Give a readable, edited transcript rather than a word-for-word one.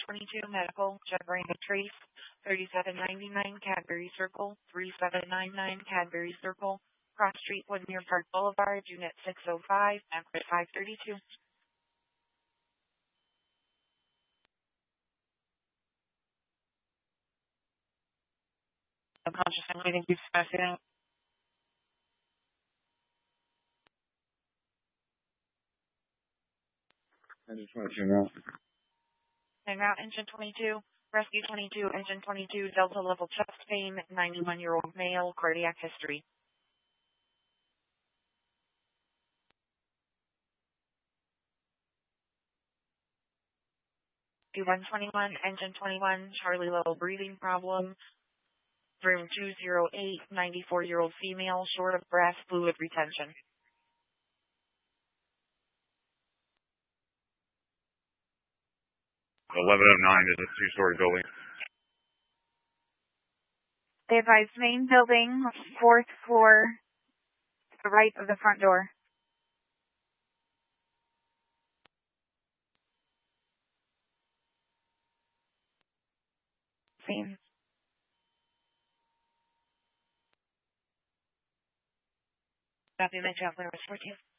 22 Medical, Jebrina Trace, 3799 Cadbury Circle, 3799 Cadbury Circle, Cross Street, Woodmere Park Boulevard, Unit 605, Everett 532. Unconscious and waiting, keep passing. Engine 22 now. And now Engine 22, Rescue 22, Engine 22, Delta level chest pain, 91-year-old male, cardiac history. D121, Engine 21, Charlie level breathing problem, room 208, 94-year-old female, short of breath, fluid retention. 1109 is a two-story building. They advise main building, 4th floor, to the right of the front door. Scene. Copy, my traveler was 14.